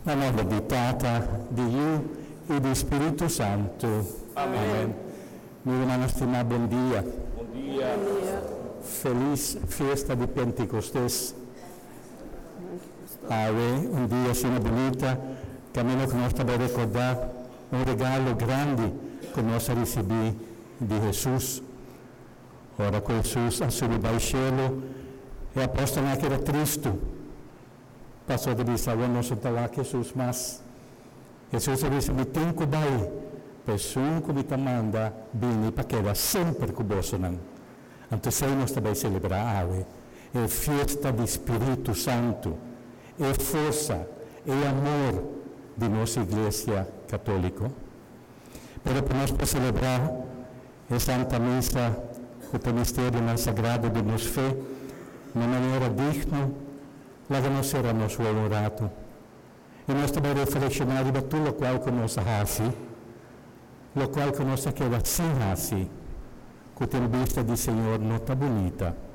Na nome di Tata, di Io e do Espírito Santo. Amém. Meu irmão estimado, bom dia. Bom dia. Feliz festa de Pentecostés. Ave, um dia assim bonita, caminho que nós também recordar um regalo grande que nós recebemos de Jesus. Ora, com Jesus subiu ao céu, e a apóstolo era triste. Passou de dizer, eu não sou lá Jesus, mas Jesus disse, me tem que dar, pessoa que me manda, vem para quedar sempre com você. Então, aí nós também celebramos, é festa do Espírito Santo, é força, é amor de nossa Igreja Católica. Pero para nós celebrar a Santa Missa, o mistério mais sagrado de nossa fé, de uma maneira digna, lá não será nosso orato. E nós também reflexionar sobre tudo o qual que nós fazemos, o qual que nós queremos sem fazer, que tem vista de Senhor não está bonita.